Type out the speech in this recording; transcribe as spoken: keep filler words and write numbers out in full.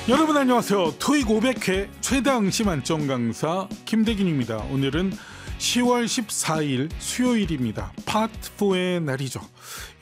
여러분 안녕하세요. 토익 오백 회 최다 응시 만점 강사 김대균입니다. 오늘은 시월 십사일 수요일입니다. 파트 사의 날이죠.